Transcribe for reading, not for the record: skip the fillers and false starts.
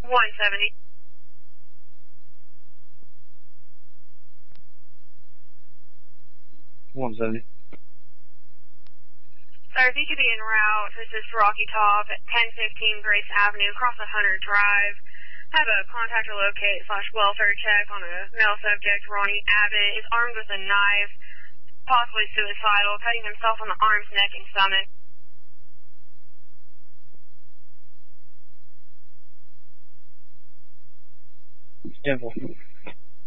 170. Sir, if you could be en route, this is Rocky Top at 1015 Grace Avenue, across 100 Drive. Have a contact or locate / welfare check on a male subject. Ronnie Abbott is armed with a knife, possibly suicidal, cutting himself on the arms, neck, and stomach. Simple.